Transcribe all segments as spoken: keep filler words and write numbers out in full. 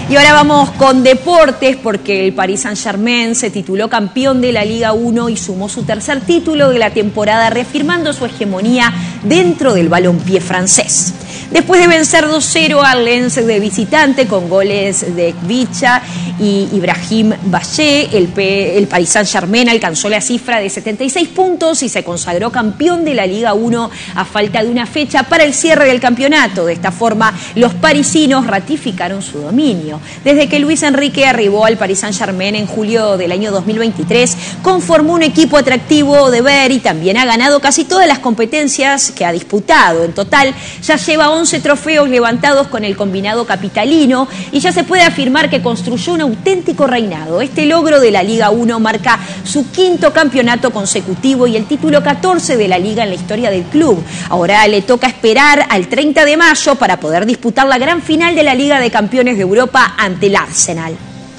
Y ahora vamos con deportes, porque el Paris Saint-Germain se tituló campeón de la Liga uno y sumó su tercer título de la temporada, reafirmando su hegemonía dentro del balompié francés. Después de vencer dos cero al Lens de visitante con goles de Kvicha y Ibrahim Baché, el, P el Paris Saint-Germain alcanzó la cifra de setenta y seis puntos y se consagró campeón de la Liga uno a falta de una fecha para el cierre del campeonato. De esta forma, los parisinos ratificaron su dominio. Desde que Luis Enrique arribó al Paris Saint-Germain en julio del año dos mil veintitrés, conformó un equipo atractivo de ver y también ha ganado casi todas las competencias que ha disputado. En total, ya lleva once trofeos levantados con el combinado capitalino y ya se puede afirmar que construyó un auténtico reinado. Este logro de la Liga uno marca su quinto campeonato consecutivo y el título catorce de la Liga en la historia del club. Ahora le toca esperar al treinta de mayo para poder disputar la gran final de la Liga de Campeones de Europa ante el Arsenal.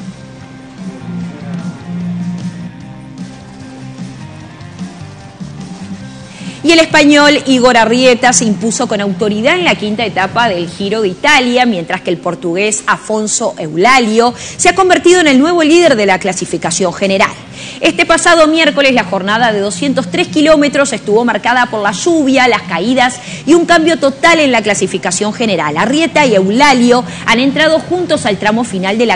Y el español Igor Arrieta se impuso con autoridad en la quinta etapa del Giro de Italia, mientras que el portugués Afonso Eulalio se ha convertido en el nuevo líder de la clasificación general. Este pasado miércoles la jornada de doscientos tres kilómetros estuvo marcada por la lluvia, las caídas y un cambio total en la clasificación general. Arrieta y Eulalio han entrado juntos al tramo final de la